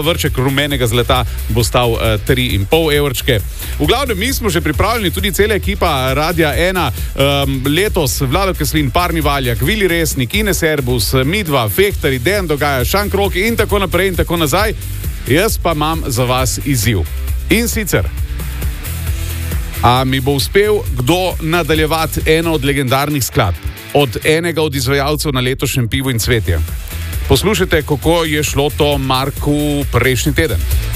pa vrček rumenega zlata bo stal 3,5 evrčke. V glavnem, mi smo že pripravljeni, tudi cela ekipa Radia 1, letos Vlado Kreslin, Parni Valjak, Vili Resnik, Ines Erbus, Midva, Fehtari, Dejan Dogaja, Šankrok in tako naprej in tako nazaj. Jaz pa imam za vas izziv. In sicer, a mi bo uspel kdo nadaljevati eno od legendarnih skladb od enega od izvajalcev na letošnjem Pivu in cvetje? Poslušajte, kako je šlo to Marku prejšnji teden.